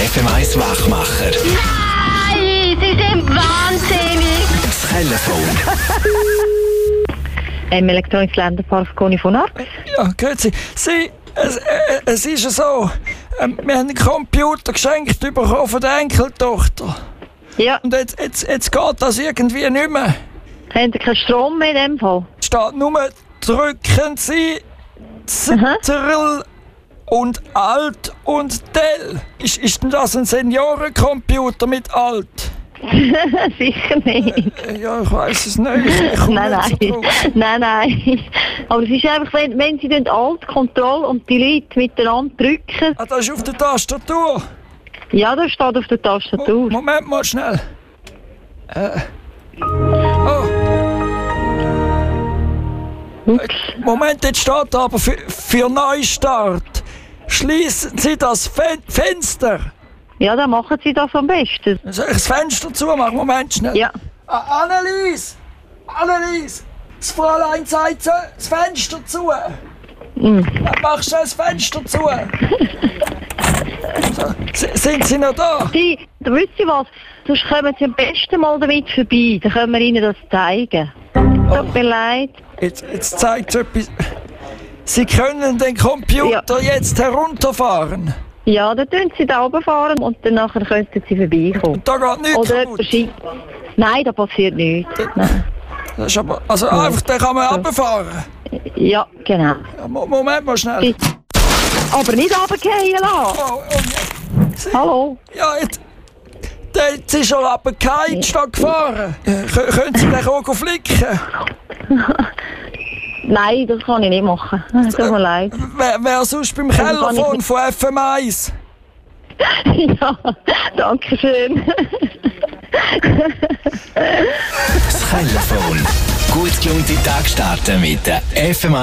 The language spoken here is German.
FM1 Wachmacher. Nein, Sie sind wahnsinnig. Das Telefon. Elektronisches Länderpark Conny von Arx. Ja, grüezi. Es ist ja so, wir haben einen Computer geschenkt bekommen von der Enkeltochter. Ja. Und jetzt geht das irgendwie nicht mehr. Haben Sie keinen Strom mehr in dem Fall? Es steht nur, drücken Sie Ctrl und Alt und Del. Ist denn das ein Seniorencomputer mit Alt? Sicher nicht. Ja, ich weiss es nicht. Ich komme nicht so drauf. Nein. Aber es ist einfach, wenn Sie den Alt, Control und Delete miteinander drücken. Ah, das ist auf der Tastatur. Ja, das steht auf der Tastatur. Moment mal schnell. Oh. Ups. Moment, jetzt steht aber für Neustart. Schließen Sie das Fenster. Ja, dann machen Sie das am besten. Soll ich das Fenster zumachen? Moment schnell. Ja. Annelies! Das Fräulein sagt das Fenster zu. Mach schnell das Fenster zu. So, sind Sie noch da? Wisst ihr was? Sonst kommen Sie am besten mal damit vorbei. Dann können wir Ihnen das zeigen. Tut mir leid. Jetzt zeigt es etwas. Sie können den Computer jetzt herunterfahren. Ja, dann tun Sie da runterfahren und dann nachher könnten Sie vorbeikommen. Da geht nichts Oder kaputt. jemand schickt. Nein, da passiert nichts. Nein. Das ist aber, also einfach, den kann man runterfahren. Ja, genau. Ja, Moment mal schnell. Aber nicht runterfallen lassen. Oh, Hallo? ja, jetzt ist er runtergefallen statt gefahren. Können Sie den auch flicken? Nein, das kann ich nicht machen. Tut mir leid. Wer sonst beim Kellerphone von FM1? Ja, danke schön. Das Telefon. Gut gelaunte Tag starten mit der FM1